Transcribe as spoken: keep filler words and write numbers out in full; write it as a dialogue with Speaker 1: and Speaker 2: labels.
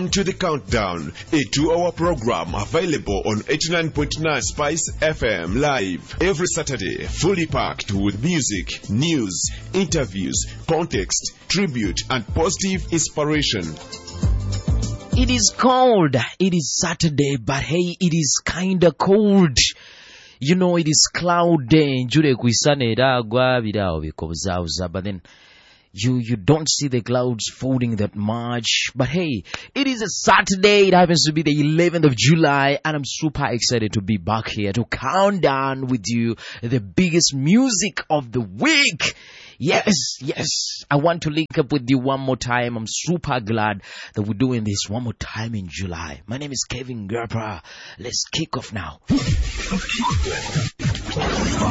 Speaker 1: Welcome to the Countdown, a two-hour program available on eighty-nine point nine Spice F M live every Saturday, fully packed with music, news, interviews, context, tribute, and positive inspiration.
Speaker 2: It is cold. It is Saturday, but hey, it is kinda cold. You know, it is cloudy. Njure kuisane iragwa bidao bikobuzauza, but then you you don't see the clouds falling that much. But hey, it is a Saturday. It happens to be the eleventh of July, and I'm super excited to be back here to count down with you the biggest music of the week. Yes, yes. I want to link up with you one more time. I'm super glad that we're doing this one more time in July. My name is Kevin Gerber. Let's kick off now.